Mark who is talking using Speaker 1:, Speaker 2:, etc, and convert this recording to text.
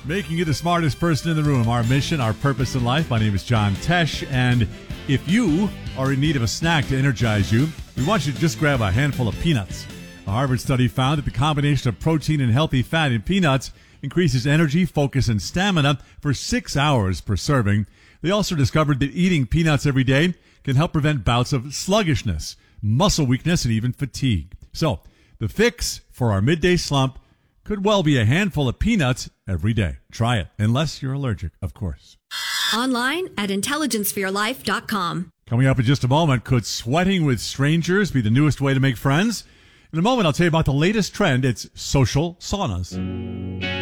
Speaker 1: Making you the smartest person in the room. Our mission, our purpose in life. My name is John Tesh, and if you are in need of a snack to energize you, we want you to just grab a handful of peanuts. A Harvard study found that the combination of protein and healthy fat in peanuts increases energy, focus, and stamina for 6 hours per serving. They also discovered that eating peanuts every day can help prevent bouts of sluggishness, muscle weakness, and even fatigue. So, the fix for our midday slump could well be a handful of peanuts every day. Try it, unless you're allergic, of course.
Speaker 2: Online at intelligenceforyourlife.com.
Speaker 1: Coming up in just a moment, could sweating with strangers be the newest way to make friends? In a moment, I'll tell you about the latest trend. It's social saunas.